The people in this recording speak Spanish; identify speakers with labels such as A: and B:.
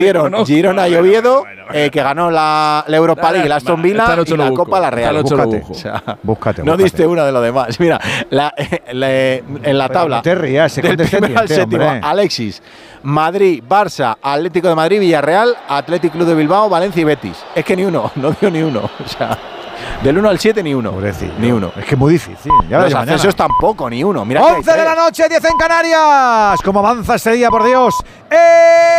A: Girona y Oviedo, que ganó la Europa League, la Aston Villa y la Copa la Real.
B: Búscate.
A: No diste una de los demás. Mira, en la tabla
B: te rías,
A: del primero al séptimo, Alexis, Madrid, Barça, Atlético de Madrid, Villarreal, Athletic Club de Bilbao, Valencia y Betis. Es que ni uno, no dio ni uno. O sea, del 1 al 7 ni uno.
B: Pobrecillo.
A: Ni uno.
B: Es que es muy difícil. Ya
A: los ascensos tampoco, ni uno. Mira
B: 11 de la noche, 10 en Canarias. ¿Cómo avanza este día, por Dios?